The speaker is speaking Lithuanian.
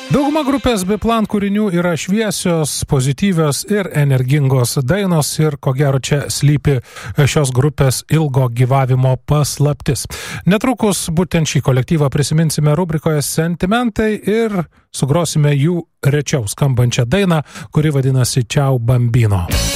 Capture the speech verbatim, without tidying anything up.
Dauguma grupės Biplan kūrinių yra šviesios, pozityvios ir energingos dainos ir ko gero čia slypi šios grupės ilgo gyvavimo paslaptis. Netrukus būtent šį kolektyvą prisiminsime rubrikoje Sentimentai ir sugrosime jų rečiau skambančią dainą, kuri vadinasi Ciao Bambino.